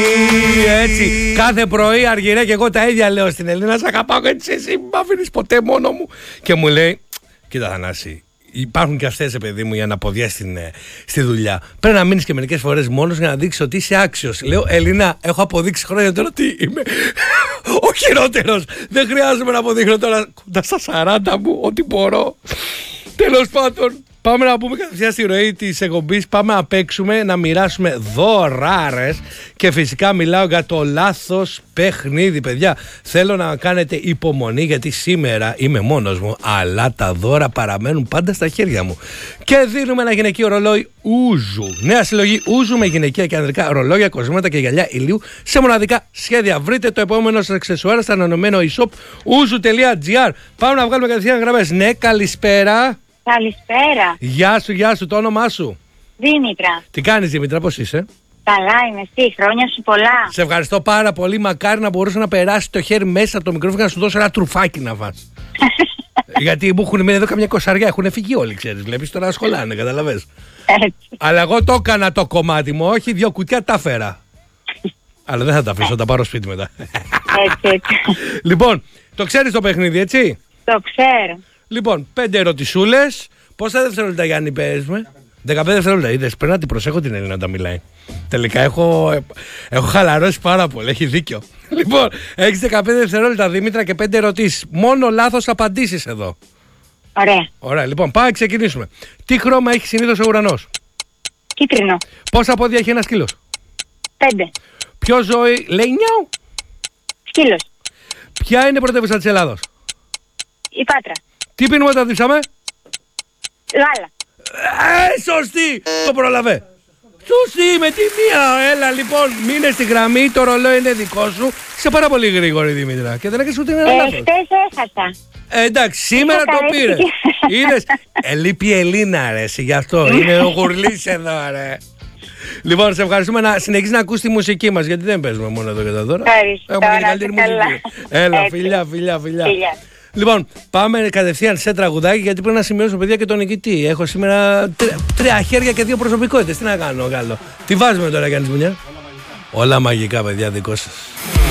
Έτσι, κάθε πρωί αργυρέ και εγώ τα ίδια λέω στην Ελίνα. Σ' αγαπάω, έτσι εσύ μ' αφήνεις ποτέ μόνο μου. Και μου λέει, κοίτα Θανάση, υπάρχουν και αυτές, παιδί μου, για να ποδιές στη δουλειά. Πρέπει να μείνεις και μερικές φορές μόνος για να δείξεις ότι είσαι άξιος. Λέω, Ελίνα, έχω αποδείξει χρόνια τώρα ότι είμαι ο χειρότερος. Δεν χρειάζομαι να αποδείχνω τώρα κοντά στα 40 μου ότι μπορώ. Τέλος πάντων, πάμε να πούμε κατευθείαν στη ροή της εκπομπής. Πάμε να παίξουμε, να μοιράσουμε δωράρες. Και φυσικά μιλάω για το λάθος παιχνίδι, παιδιά. Θέλω να κάνετε υπομονή, γιατί σήμερα είμαι μόνος μου, αλλά τα δώρα παραμένουν πάντα στα χέρια μου. Και δίνουμε ένα γυναικείο ρολόι Ούζου. Νέα συλλογή Ούζου με γυναικεία και ανδρικά ρολόγια, κοσμήματα και γυαλιά ηλίου σε μοναδικά σχέδια. Βρείτε το επόμενο σας αξεσουάρ στο ανανεωμένο e-shop ouzu.gr. Πάμε να βγάλουμε κατευθείαν γραμμές. Ναι, καλησπέρα. Καλησπέρα. Γεια σου, το όνομά σου? Δήμητρα. Τι κάνεις, Δήμητρα, πώς είσαι? Καλά είμαι, εσύ, χρόνια σου πολλά. Σε ευχαριστώ πάρα πολύ. Μακάρι να μπορούσε να περάσει το χέρι μέσα από το μικρόφωνο να σου δώσω ένα τρουφάκι να φας. Γιατί μου έχουν μείνει εδώ καμιά κοσαριά, έχουν φύγει όλοι, ξέρεις. Βλέπεις τώρα ασχολάνε, καταλαβες. Έτσι. Αλλά εγώ το έκανα το κομμάτι μου, όχι 2 κουτιά τα φέρα. Αλλά δεν θα τα αφήσω, τα πάρω σπίτι μετά. Έτσι. Λοιπόν, το ξέρεις το παιχνίδι, έτσι? Το ξέρω. Λοιπόν, 5 ερωτησούλες. Πόσα δευτερόλεπτα, Γιάννη, παίζουμε? 15 δευτερόλεπτα. Είδες, πρέπει να την προσέχω την Έλληνα όταν μιλάει. Τελικά έχω χαλαρώσει πάρα πολύ. Έχει δίκιο. Λοιπόν, έχεις 15 δευτερόλεπτα, Δήμητρα, και 5 ερωτήσεις. Μόνο λάθος απαντήσεις εδώ. Ωραία. Ωραία, λοιπόν, πάμε να ξεκινήσουμε. Τι χρώμα έχει συνήθως ο ουρανός? Κίτρινο. Πόσα πόδια έχει ένα σκύλος? 5. Ποιο ζώη λέει νιάου? Σκύλος. Ποια είναι η πρωτεύουσα της Ελλάδος? Η Πάτρα. Τι πίνουμε όταν δείψαμε? Γάλα. Σωστή! Το προλαβέ. Σωστή, με τη μία. Έλα λοιπόν, μείνε στη γραμμή, το ρολόι είναι δικό σου. Είσαι πάρα πολύ γρήγορη, Δήμητρα. Και δεν έκανες ούτε ένα λάθος. Χτες έχασα. Εντάξει, σήμερα το πήρε. Είδες. Λείπει η Ελίνα, ρε, εσύ, γι' αυτό. Είναι ο γουρλής εδώ, ρε. Λοιπόν, σε ευχαριστούμε, να συνεχίσεις να ακούς τη μουσική μας, γιατί δεν παίζουμε μόνο εδώ και τα δώρα. Ευχαριστώ. Έχουμε και την καλύτερη μουσική. Έλα, Έτσι. φιλιά. Λοιπόν, πάμε κατευθείαν σε τραγουδάκι, γιατί πρέπει να σημειώσω, παιδιά, και τον νικητή. Έχω σήμερα 3 χέρια και 2 προσωπικότητες. Τι να κάνω, καλό. Τι βάζουμε τώρα, Γιάννης Μουνιά? Όλα μαγικά, παιδιά, δικό σας.